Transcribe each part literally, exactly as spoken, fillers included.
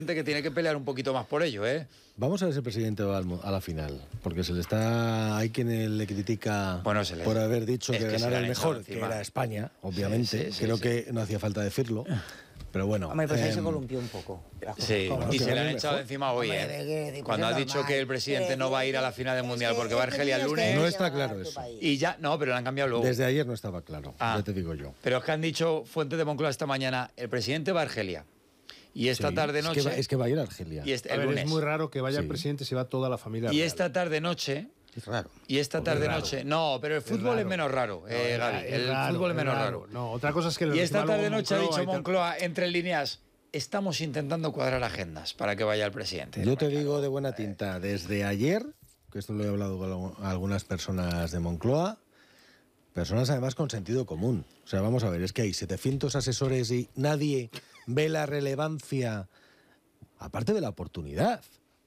que tiene que pelear un poquito más por ello, ¿eh? Vamos a ver si el presidente va a la final, porque se le está... Hay quien le critica bueno, se le... por haber dicho es que, que ganara el mejor, encima. que era España, obviamente. Sí, sí, Creo sí, que sí. no hacía falta decirlo, pero bueno... Hombre, pues ahí eh, se columpió un poco. Sí, bueno, y se le han mejor. echado encima hoy, Hombre, ¿eh? que, Cuando ha dicho normal. que el presidente no va a ir a la final del Mundial porque va a Argelia el lunes... No está claro eso. Y ya, no, pero lo han cambiado luego. Desde ayer no estaba claro, ah, ya te digo yo. Pero es que han dicho, fuentes de Moncloa esta mañana, el presidente va a Argelia. Y esta sí, tarde-noche... Es, es que va a ir a Argelia. Y este, a el ver, lunes. es muy raro que vaya sí. el presidente si va toda la familia Y real. esta tarde-noche... Es raro. Y esta tarde-noche... No, pero el fútbol es, es menos raro, eh, no, Gaby. Es el raro, fútbol es menos raro. raro. No, otra cosa es que... Y esta tarde-noche ha dicho tal... Moncloa, entre líneas, estamos intentando cuadrar agendas para que vaya el presidente. Yo te digo de buena tinta, desde ayer, que esto lo he hablado con algunas personas de Moncloa, personas además con sentido común. O sea, vamos a ver, es que hay setecientos asesores y nadie ve la relevancia, aparte de la oportunidad,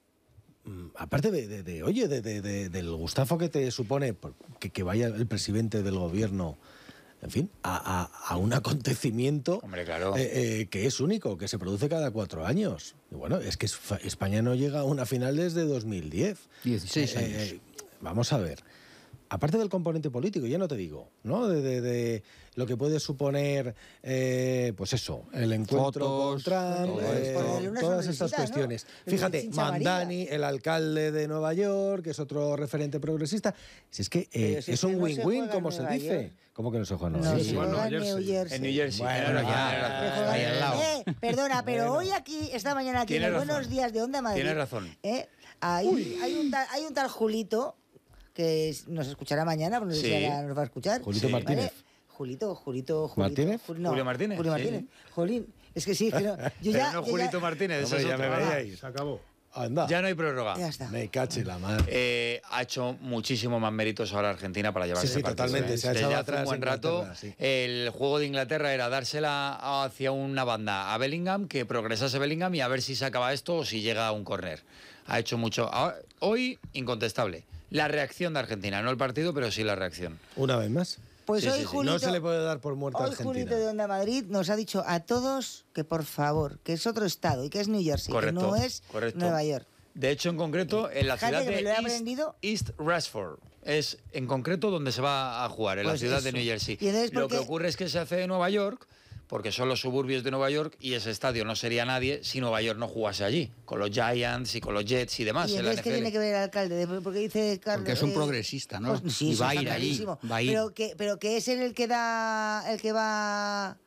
aparte de, de, de oye, de, de, de, del gustazo que te supone que, que vaya el presidente del gobierno, en fin, a, a, a un acontecimiento Hombre, claro. eh, eh, que es único, que se produce cada cuatro años. Y bueno, es que España no llega a una final desde dos mil diez. dieciséis años. Eh, vamos a ver. Aparte del componente político, ya no te digo, ¿no? De, de, de lo que puede suponer, eh, pues eso, el encuentro Fotos, con Trump, eh, todas estas cuestiones. ¿No? Fíjate, Mandani, el alcalde de Nueva York, que es otro referente progresista. Si es que eh, si es un win-win, no como se dice. ¿Cómo que no se juega en Nueva York? York? No, se juega en New Jersey. En New Jersey. Bueno, bueno, ya, ahí al lado. Eh, perdona, pero bueno. Hoy aquí, esta mañana aquí, en el Buenos Días de Onda Madrid. Tienes razón. Eh, hay, hay, un tal, hay un tal Julito, que nos escuchará mañana, porque no sé sí. si ahora nos va a escuchar. Julito sí. Martínez. ¿Vale? Julito, Julito, Julito. ¿Martínez? Jul, no, Julio Martínez. Julio Martínez. Sí. Jolín, es que sí, es que no. Yo Pero ya, no yo Julito ya, Martínez, Hombre, eso ya es me otro. veíais. Se acabó. Anda. Ya no hay prórroga. Ya está. Me cache la madre. Eh, ha hecho muchísimo más méritos ahora Argentina para llevarse sí, sí, el partido. totalmente. ¿eh? Se ha echado Desde atrás hace un buen rato, sí. el juego de Inglaterra era dársela hacia una banda a Bellingham, que progresase Bellingham y a ver si se acaba esto o si llega a un córner. Ha hecho mucho. Ahora, hoy, incontestable. La reacción de Argentina, no el partido, pero sí la reacción. Una vez más. Pues sí, hoy sí, sí. Julito, no se le puede dar por muerta a hoy Argentina. Julito de Onda Madrid nos ha dicho a todos que por favor, que es otro estado y que es New Jersey, correcto, que no es correcto. Nueva York. De hecho, en concreto, en la ciudad de East, East Rashford. Es en concreto donde se va a jugar, en pues la ciudad eso. de New Jersey. Entonces, Lo que ocurre es que se hace en Nueva York, porque son los suburbios de Nueva York, y ese estadio no sería nadie si Nueva York no jugase allí, con los Giants y con los Jets y demás. ¿Y en la entonces qué tiene que ver el alcalde? Porque dice Carlos, Porque es un eh, progresista, ¿no? Pues, sí, y va a ir allí. Va a ir. Pero que, pero que es él el que da, el que va.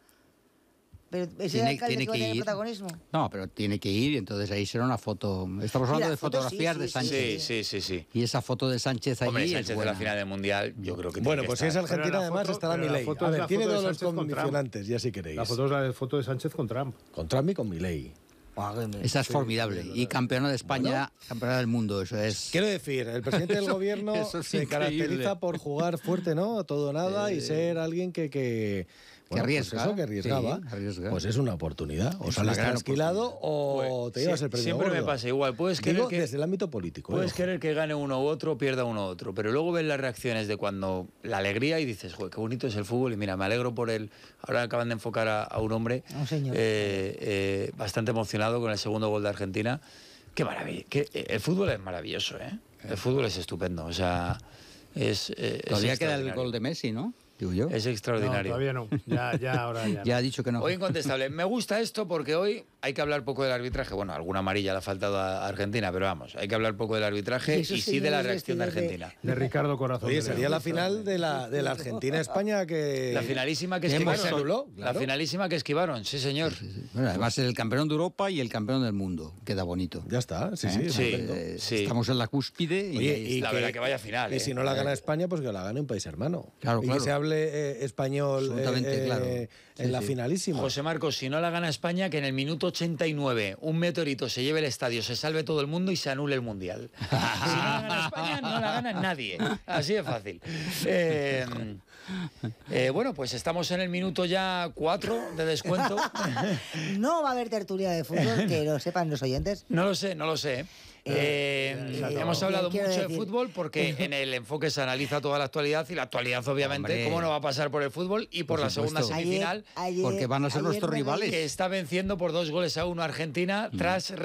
Pero es tiene, el alcalde tiene que va a que tener ir. protagonismo. No, pero tiene que ir y entonces ahí será una foto. Estamos hablando Mira, de fotos, fotografías sí, de sí, Sánchez. Sí, sí, sí, sí. Y esa foto de Sánchez allí Hombre, es Sánchez de buena. la final del Mundial, yo creo que Bueno, tiene pues que si es estar. Argentina, además foto, estará la Milei. foto A es ver, la tiene foto de todos los Sánchez con condicionantes, ya si queréis. La foto es la de foto de Sánchez con Trump. Con Trump y con Milei. Esa es Sí, formidable. sí, Y campeona de España, Bueno. campeona del mundo, eso es. Quiero decir, el presidente del Eso- gobierno eso es se increíble. caracteriza por jugar fuerte, ¿no? Todo o nada, Eh, y ser alguien que... que bueno, arriesga, pues eso, que arriesgaba. sí, arriesga. Pues es una oportunidad. O Es sales una gran trasquilado o Pues, te llevas sí, el premio siempre me gordo. pasa igual. Puedes querer Digo, que- desde el ámbito político. Puedes eh, querer que gane uno u otro, pierda uno u otro, pero luego ves las reacciones de cuando la alegría y dices, joder, qué bonito es el fútbol, y mira, me alegro por él. Ahora acaban de enfocar a, a un hombre A un señor. eh, eh, bastante emocionado con el segundo gol de Argentina. Qué maravilla. Qué, el fútbol es maravilloso, ¿eh? El fútbol es estupendo, o sea, es, eh, es Todavía queda el extraordinario. gol de Messi, ¿no? Digo yo. Es No, extraordinario. todavía no. Ya, ya, ahora ya. Ya ha dicho que no. Hoy incontestable. Me gusta esto porque hoy hay que hablar poco del arbitraje. Bueno, alguna amarilla le ha faltado a Argentina, pero vamos, hay que hablar poco del arbitraje Y esos y sí de la señores reacción de vestidos de- Argentina. De Ricardo Corazón. Oye, de sería León. la final de la, de la Argentina-España que... La finalísima que que hemos- esquivaron. se anuló, La claro. finalísima que esquivaron, sí señor. Sí, sí. Bueno, además el campeón de Europa y el campeón del mundo. Queda bonito. Ya está, sí, sí. ¿Eh? Sí, estupendo. Eh, sí. Estamos en la cúspide y, Oye, ahí y está. La verdad que vaya final, Y ¿eh? si no la gana España, pues que la gane un país hermano. Claro, y claro. que se hable eh, español Absolutamente eh, claro. eh, Sí, en la sí. finalísima. José Marcos, si no la gana España, que en el minuto ochenta y nueve un meteorito se lleve el estadio, se salve todo el mundo y se anule el Mundial. Si no la gana España, no la gana nadie. Así de fácil. Eh, eh, bueno, pues estamos en el minuto ya cuatro de descuento. No va a haber tertulia de fútbol, que lo sepan los oyentes. No lo sé, no lo sé. Eh, Eh, hemos eh, hablado quiero mucho de decir- fútbol porque en el enfoque se analiza toda la actualidad y la actualidad obviamente, Hombre. cómo no va a pasar por el fútbol y por, Por la segunda supuesto. semifinal Ayer- Porque van a ser ayer nuestros me reí- rivales. que está venciendo por dos goles a uno a Argentina tras